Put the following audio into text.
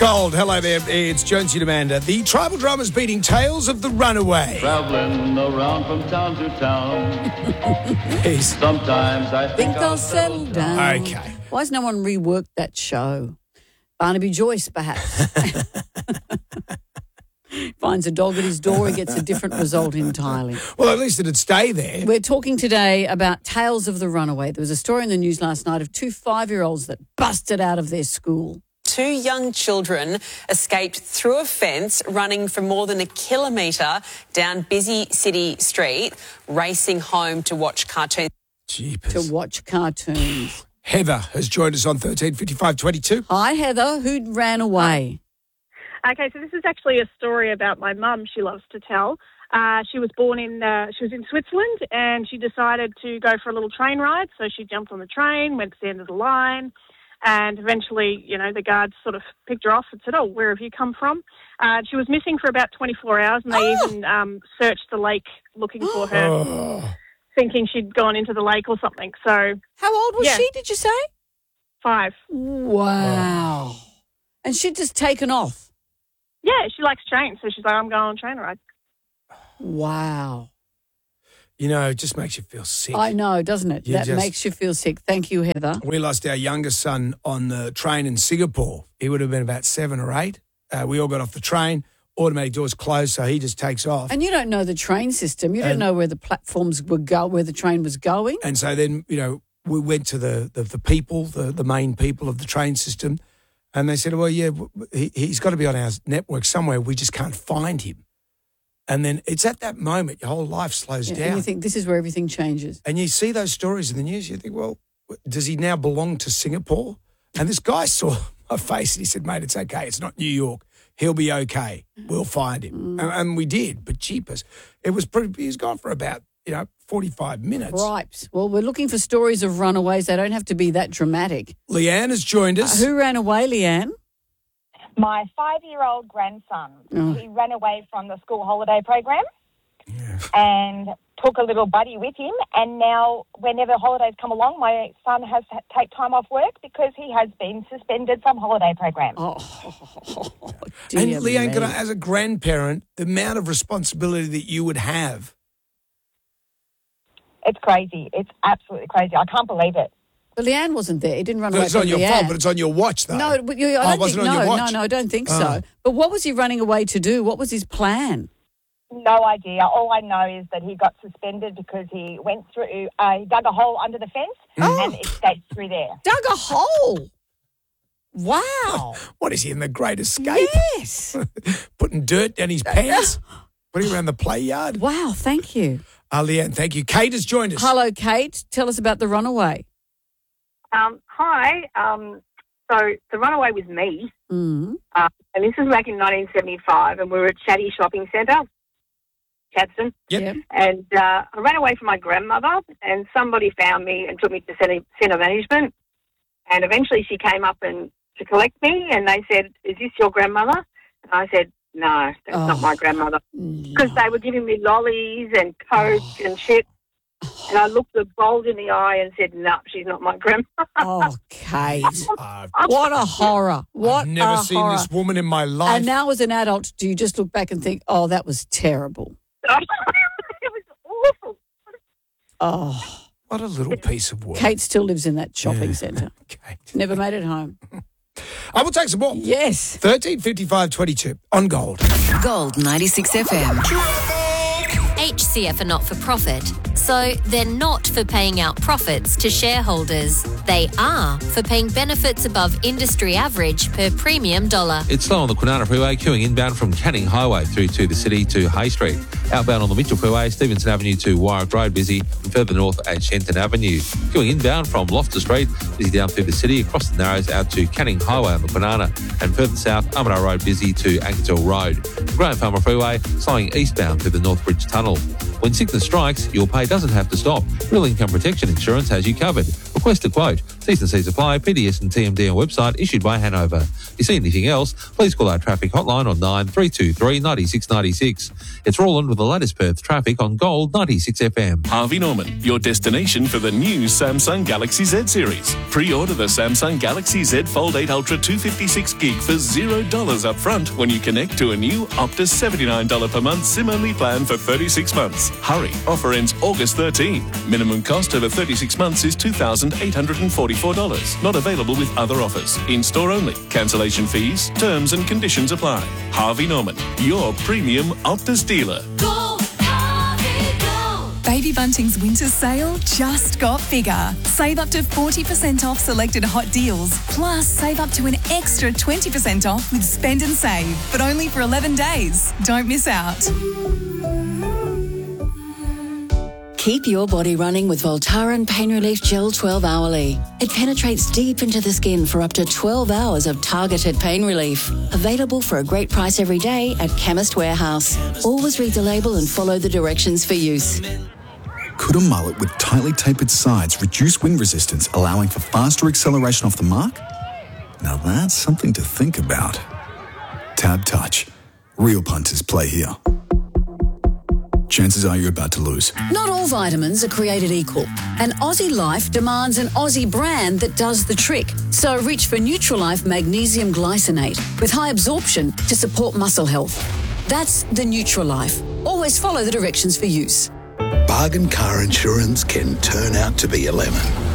Gold, hello there. It's Jonesy and Amanda. The tribal drummer's beating Tales of the Runaway. Traveling around from town to town. Sometimes I think I'll settle down. Okay. Why has no one reworked that show? Barnaby Joyce, perhaps. Finds a dog at his door, he gets a different result entirely. Well, at least it'd stay there. We're talking today about Tales of the Runaway. There was a story in the news last night of two 5-year-olds that busted out of their school. Two young children escaped through a fence, running for more than a kilometre down busy city street, racing home to watch cartoons. Jeepers. To watch cartoons. Heather has joined us on 135522. Hi, Heather. Who ran away? Okay, so this is actually a story about my mum she loves to tell. She was in Switzerland and she decided to go for a little train ride. So she jumped on the train, went to the end of the line, and eventually, the guards sort of picked her off and said, "Oh, where have you come from?" She was missing for about 24 hours and they even searched the lake looking for her, thinking she'd gone into the lake or something. So how old was she, did you say? 5. Wow. And she'd just taken off. Yeah, she likes trains, so she's like, "I'm going on a train ride." Wow. It just makes you feel sick. I know, doesn't it? That makes you feel sick. Thank you, Heather. We lost our youngest son on the train in Singapore. He would have been about 7 or 8. We all got off the train. Automatic doors closed, so he just takes off. And you don't know the train system. You don't know where the platforms were where the train was going. And so then, we went to the people, the main people of the train system, and they said, "Well, yeah, he's got to be on our network somewhere. We just can't find him." And then it's at that moment your whole life slows down. And you think this is where everything changes. And you see those stories in the news, you think, well, does he now belong to Singapore? And this guy saw my face and he said, "Mate, it's okay. It's not New York. He'll be okay. We'll find him." And we did, but jeepers. He was gone for about, 45 minutes. Right. Well, we're looking for stories of runaways. They don't have to be that dramatic. Leanne has joined us. Who ran away, Leanne? My 5-year-old grandson. He ran away from the school holiday program and took a little buddy with him. And now whenever holidays come along, my son has to take time off work because he has been suspended from holiday programs. And Leanne, as a grandparent, the amount of responsibility that you would have. It's crazy. It's absolutely crazy. I can't believe it. But Leanne wasn't there. He didn't run away It's from on your Leanne. fault, but it's on your watch, though. No, I don't think. on your watch? No, I don't think so. But what was he running away to do? What was his plan? No idea. All I know is that he got suspended because he went through. He dug a hole under the fence and escaped through there. Dug a hole. Wow. What is he in the Great Escape? Yes. Putting dirt down his pants, putting around the play yard. Wow. Thank you. Leanne, thank you. Kate has joined us. Hello, Kate. Tell us about the runaway. Hi. So the runaway was me. And this was back in 1975, and we were at Chatty Shopping Centre, Chadstone. Yep. And I ran away from my grandmother, and somebody found me and took me to centre management. And eventually she came up to collect me, and they said, "Is this your grandmother?" And I said, "No, that's not my grandmother." Because they were giving me lollies and Coke and shit. And I looked the bold in the eye and said, "No, she's not my grandmother." Oh, Kate. What a horror. I've never seen this woman in my life. And now as an adult, do you just look back and think, oh, that was terrible? It was awful. Oh. What a little piece of work. Kate still lives in that shopping centre. Kate. Never made it home. I will take some more. Yes. 135522 on Gold. Gold 96 FM. HCF are not for profit, so they're not for paying out profits to shareholders. They are for paying benefits above industry average per premium dollar. It's slow on the Kwinana Freeway, queuing inbound from Canning Highway through to the city to Hay Street. Outbound on the Mitchell Freeway, Stevenson Avenue to Warwick Road, busy, and further north at Shenton Avenue. Queuing inbound from Loftus Street, busy down through the city, across the Narrows out to Canning Highway on the Kwinana, and further south, Armadale Road, busy to Anketel Road. The Graham Farmer Freeway, slowing eastbound through the Northbridge Tunnel. When sickness strikes, your pay doesn't have to stop. Real Income Protection Insurance has you covered. Request a quote. T's and C's apply. PDS and TMDN website issued by Hanover. If you see anything else, please call our traffic hotline on 9323 96 96. It's Roland with the latest Perth traffic on Gold 96 FM. Harvey Norman, your destination for the new Samsung Galaxy Z series. Pre-order the Samsung Galaxy Z Fold 8 Ultra 256 gig for $0 up front when you connect to a new Optus $79 per month SIM-only plan for 36 months. Hurry, offer ends August 13. Minimum cost over 36 months is $2,844. Not available with other offers. In-store only. Cancellation fees, terms and conditions apply. Harvey Norman, your premium Optus dealer. Baby Bunting's winter sale just got bigger. Save up to 40% off selected hot deals. Plus, save up to an extra 20% off with Spend and Save, but only for 11 days. Don't miss out. Keep your body running with Voltaren Pain Relief Gel 12 hourly. It penetrates deep into the skin for up to 12 hours of targeted pain relief. Available for a great price every day at Chemist Warehouse. Always read the label and follow the directions for use. Could a mullet with tightly tapered sides reduce wind resistance, allowing for faster acceleration off the mark? Now that's something to think about. Tab Touch. Real punters play here. Chances are you're about to lose. Not all vitamins are created equal, and Aussie Life demands an Aussie brand that does the trick. So reach for Nutrilife Magnesium Glycinate with high absorption to support muscle health. That's the Nutrilife. Always follow the directions for use. Bargain car insurance can turn out to be a lemon.